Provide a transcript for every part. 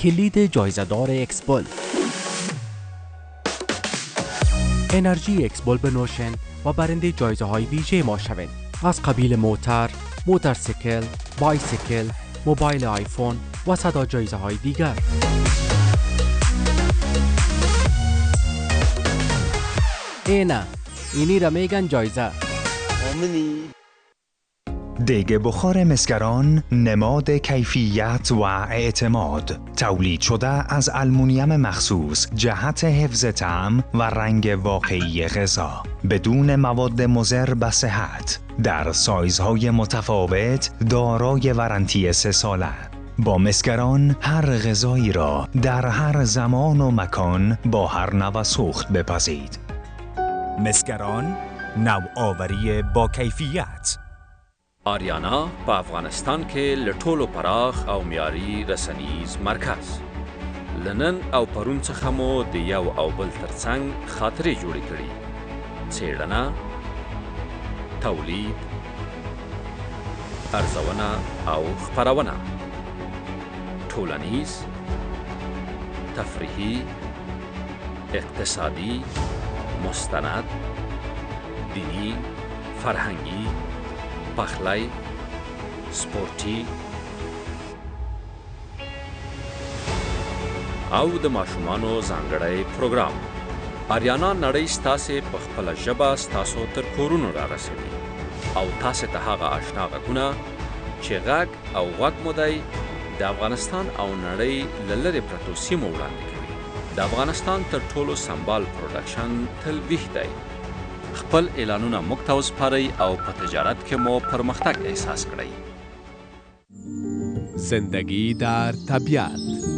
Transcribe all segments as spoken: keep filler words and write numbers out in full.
کلید جایزه‌دار اکسبول. انرژی اکسبول بنوشن و برنده جایزه های ویژه ما شوید. از قبیل موتر، موتورسیکل، بایسیکل، موبایل آیفون و صدا جایزه های دیگر. اینه اینی را میگن جایزه. آمینی دیگ بخار مسگران نماد کیفیت و اعتماد، تولید شده از آلومینیوم مخصوص جهت حفظ طعم و رنگ واقعی غذا، بدون مواد مضر به صحت، در سایزهای متفاوت، دارای وارنتی سه ساله. با مسگران هر غذایی را در هر زمان و مکان با هر نوع سوخت بپزید. مسگران، نوآوری با کیفیت. آریانا په افغانستان کې لټولو پراخ او معیاري رسنیز مرکز. لنن او پرون څخه مو د یو او بل ترڅنګ خاطرې جوړې کړي. څېړنه، تولید، ارزونه او خپرونه، ټولنیز، تفریحي، اقتصادي، مستند، دینی، فرهنګي، پخلی، سپورتی او د ماشومانو ځانګړی پروګرام. آریانا نړۍ ستاسې په خپله ژبه ستاسو تر کورونو را رسوي او تاسې ته هغه اشنا غږونه چې غږ او غوږ مو دی د افغانستان او نړۍ له لرې پرتو سیمو وړاندې کوي. د افغانستان تر ټولو سمبال پروډکشن تل ویښ دی. خپل اعلانونه موږ ته وسپارئ او په تجارت کې مو پرمختګ احساس کړئ. زندگی در طبیعت.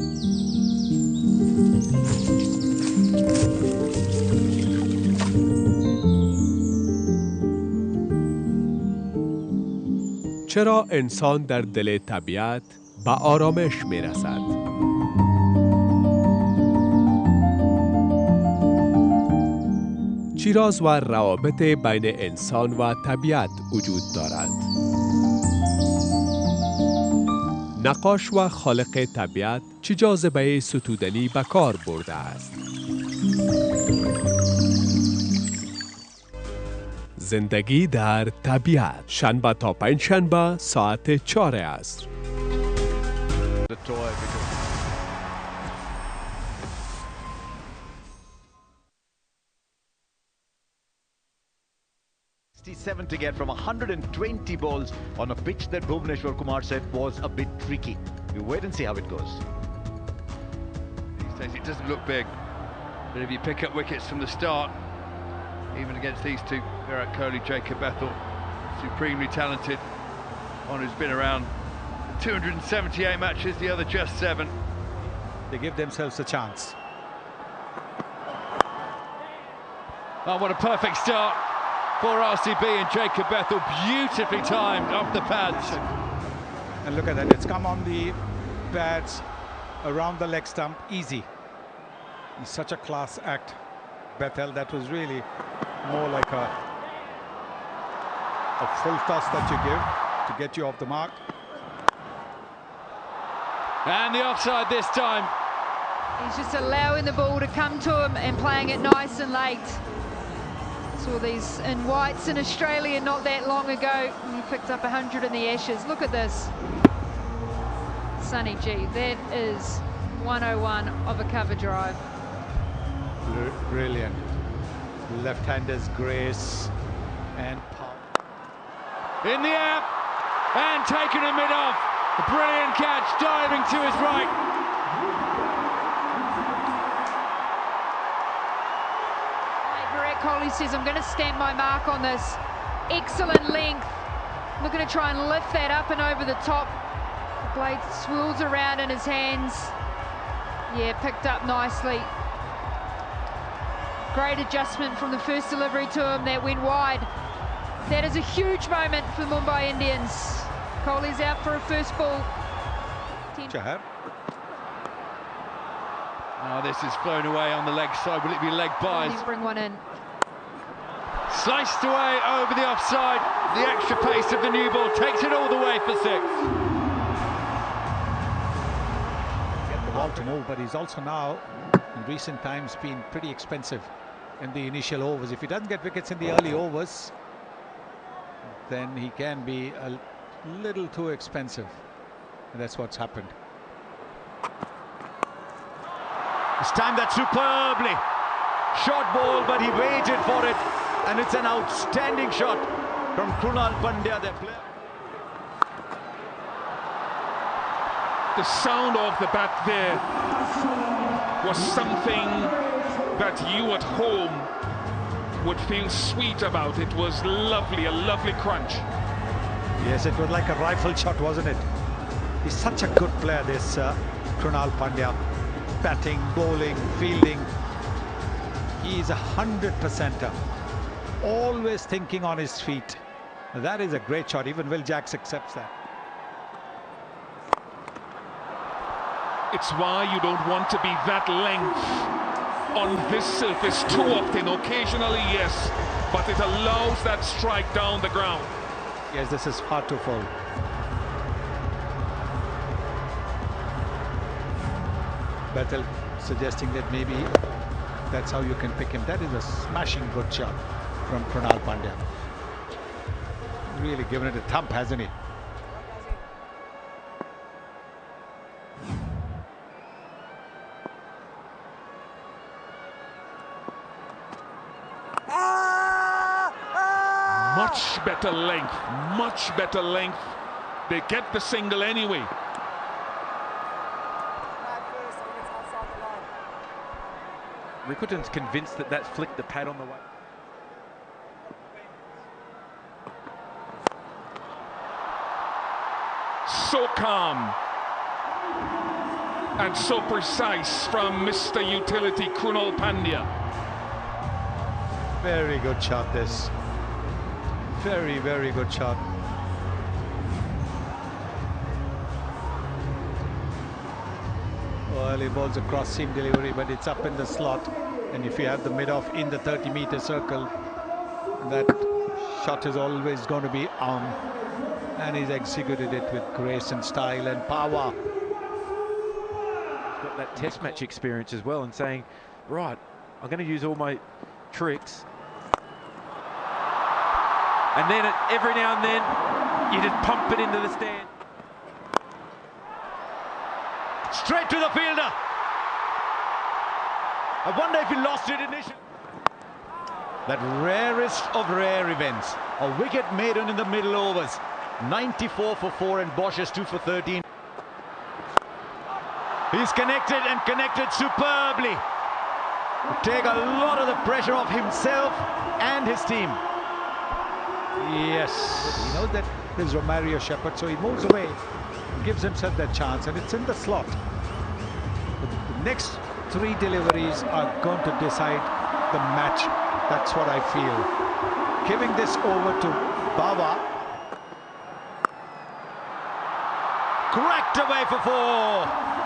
چرا انسان در دل طبیعت به آرامش می رسد؟ چی راز و روابط بین انسان و طبیعت وجود دارد؟ نقاش و خالق طبیعت چه جاذبه ستودنی به کار برده است؟ زندگی در طبیعت، شنبه تا پنجشنبه ساعت چهار عصر. sixty-seven to get from one hundred twenty balls on a pitch that Bhuvneshwar Kumar said was a bit tricky. We wait and see how it goes. These days it doesn't look big, but if you pick up wickets from the start, even against these two, Virat Kohli, Jacob Bethel, supremely talented. One who's been around two hundred seventy-eight matches, the other just seven. They give themselves a chance. Oh, what a perfect start for R C B, and Jacob Bethel beautifully timed off the pads. And look at that, it's come on the pads around the leg stump, easy. He's such a class act, Bethel. That was really more like a, a full toss that you give to get you off the mark. And the offside this time. He's just allowing the ball to come to him and playing it nice and late. Saw these in whites in Australia not that long ago. He picked up one hundred in the Ashes. Look at this. Sonny G, that is one oh one of a cover drive. Brilliant. Left-handers grace and power. In the air and taken in mid-off. A brilliant catch, diving to his right. Kohli says, I'm going to stamp my mark on this. Excellent length. Looking to try and lift that up and over the top. The blade swirls around in his hands. Yeah, picked up nicely. Great adjustment from the first delivery to him that went wide. That is a huge moment for Mumbai Indians. Kohli's out for a first ball. Chahar. Now this is flown away on the leg side. Will it be leg buys? Bring one in. Sliced away over the offside. The extra pace of the new ball takes it all the way for six. ball to move, but he's also now, in recent times, been pretty expensive in the initial overs. If he doesn't get wickets in the early overs, then he can be a little too expensive. And that's what's happened. He's timed that superbly. Short ball, but he waited for it. And it's an outstanding shot from Krunal Pandya, the player. The sound of the bat there was something that you at home would feel sweet about. It was lovely, a lovely crunch. Yes, it was like a rifle shot, wasn't it? He's such a good player, this uh, Krunal Pandya. Batting, bowling, fielding. He's a hundred percenter. Always thinking on his feet. That is a great shot. Even Will Jacks accepts that. It's why you don't want to be that length on this surface too often. Occasionally, yes, but it allows that strike down the ground. Yes, this is hard to fold. Bethel suggesting that maybe that's how you can pick him. That is a smashing good shot from Krunal Pandya. Really given it a thump, hasn't he? Much better length, much better length. They get the single anyway. Rickleton's convinced that that flicked the pad on the way. So calm and so precise from Mister Utility Krunal Pandya. Very good shot, this. Very, very good shot. Well, he balls a cross seam delivery, but it's up in the slot. And if you have the mid-off in the thirty meter circle, that shot is always going to be on. And he's executed it with grace and style and power. He's got that test match experience as well, and saying, right, I'm going to use all my tricks. And then every now and then, you just pump it into the stand. Straight to the fielder. I wonder if he lost it initially. That rarest of rare events. A wicket maiden in the middle overs. ninety-four for four and Bosch is two for thirteen. He's connected and connected superbly. Take a lot of the pressure off himself and his team. Yes, he knows that there's Romario Shepherd, so he moves away, gives himself that chance, and it's in the slot. The next three deliveries are going to decide the match. That's what I feel. Giving this over to Bawa. Cracked away for four.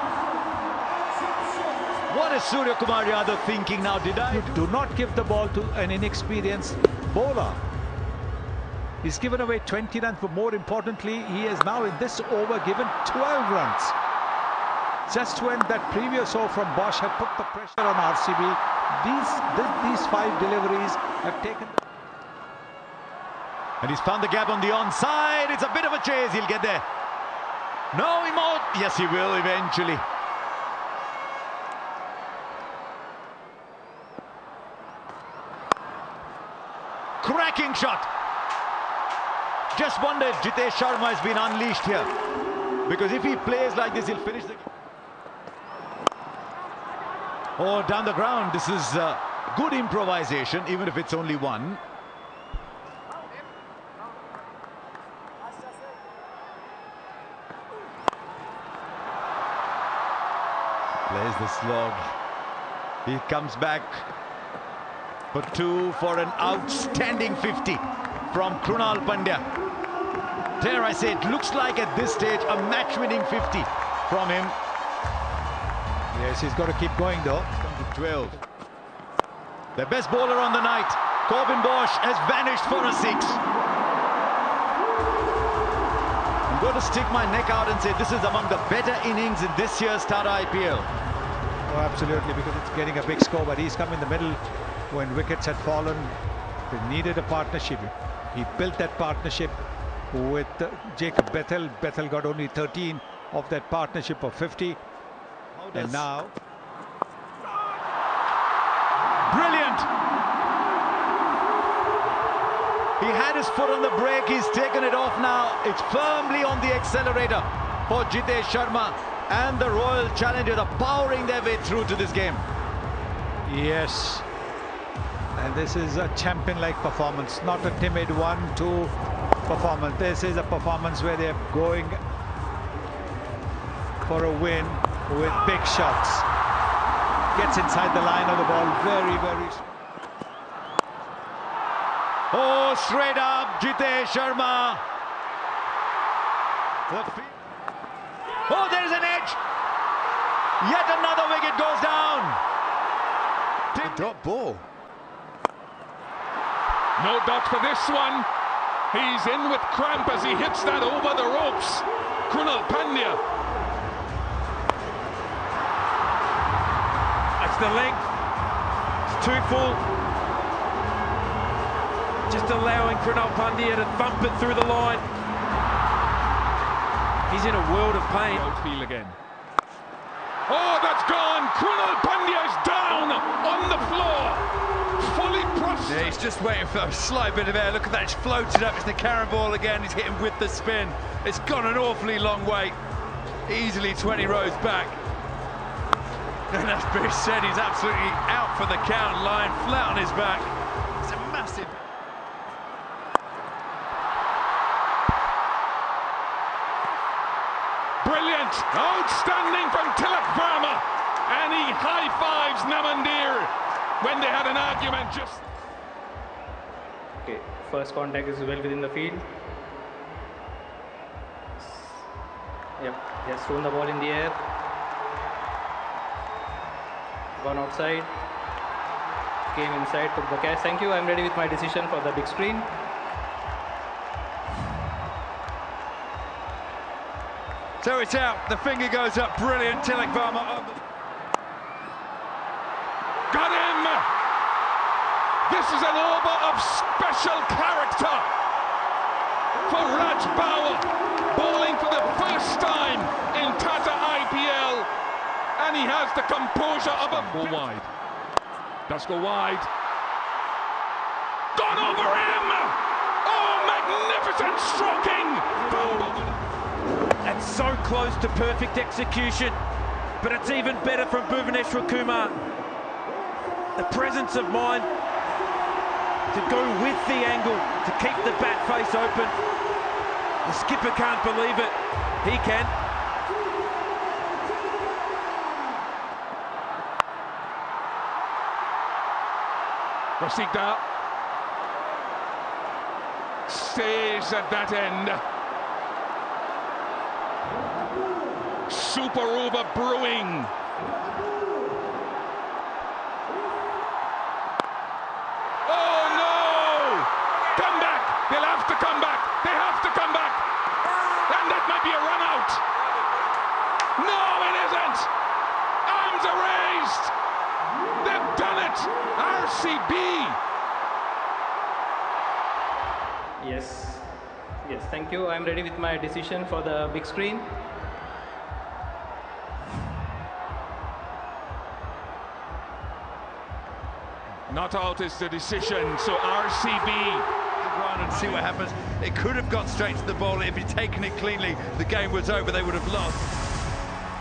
What is Surya Kumar Yadav thinking now? Did I? You do not give the ball to an inexperienced bowler. He's given away twenty runs, but more importantly, he has now in this over given twelve runs. Just when that previous over from Bosch had put the pressure on R C B, these, this, these five deliveries have taken... And he's found the gap on the onside. It's a bit of a chase. He'll get there. No, he won't. Yes, he will eventually. Cracking shot. Just wonder if Jitesh Sharma has been unleashed here. Because if he plays like this, he'll finish the game. Oh, down the ground. This is uh, good improvisation, even if it's only one. Plays the slog. He comes back for two for an outstanding fifty from Krunal Pandya. Dare I say, it looks like at this stage a match-winning fifty from him. Yes, he's got to keep going though. It's come to twelve. The best bowler on the night, Corbin Bosch, has vanished for a six. And going to stick my neck out and say this is among the better innings in this year's Tata I P L. Oh, absolutely, because it's getting a big score, but he's come in the middle when wickets had fallen. They needed a partnership. He built that partnership with uh, Jacob Bethel. Bethel got only thirteen of that partnership of fifty. And now... Brilliant! He had his foot on the brake, he's taken it off now. It's firmly on the accelerator for Jitesh Sharma, and the Royal Challengers are powering their way through to this game. Yes. And this is a champion-like performance, not a timid one two performance. This is a performance where they're going for a win with big shots. Gets inside the line of the ball very, very... Oh, straight up, Jitesh Sharma. Oh, there's an edge. Yet another wicket goes down. Drop ball. No doubt for this one. He's in with cramp as he hits that over the ropes. Krunal Pandya. That's the length. It's too full. Just allowing Krunal Pandya to thump it through the line. He's in a world of pain. Outfield again. Oh, that's gone. Krunal Pandya is down on the floor. Fully prostrate. Yeah, he's just waiting for a slight bit of air. Look at that, it's floated up. It's the Karen ball again. He's hitting with the spin. It's gone an awfully long way. Easily twenty rows back. And as Bish said, he's absolutely out for the count, lying flat on his back. It's a massive... Brilliant, outstanding from Tilak Verma, and he high-fives Namandir when they had an argument just... Okay, first contact is well within the field. Yep, just thrown the ball in the air. Gone outside. Came inside, took the catch. Thank you, I'm ready with my decision for the big screen. So it's out, the finger goes up, brilliant, Tilak Verma. Got him! This is an over of special character for Raj Bauer, bowling for the first time in Tata I P L, and he has the composure of a... Go wide. Does go wide. Gone over him! Oh, magnificent stroking! That's so close to perfect execution, but it's even better from Bhuvaneshwar Kumar. The presence of mind to go with the angle, to keep the bat face open. The skipper can't believe it. He can. Rasikda stays at that end. Super over brewing. Oh no! Come back! They'll have to come back. They have to come back. And that might be a run out. No, it isn't. Arms are raised. They've done it. R C B. Yes. Yes, thank you. I'm ready with my decision for the big screen. Not out is the decision, so R C B. Run and see what happens. It could have gone straight to the ball. If he'd taken it cleanly, the game was over. They would have lost.